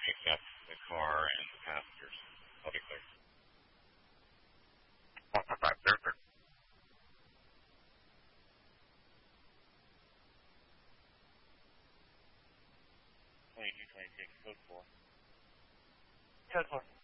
except the car and the passengers. I'll be clear. 155, clear, clear. 2226, code 4. Code 4.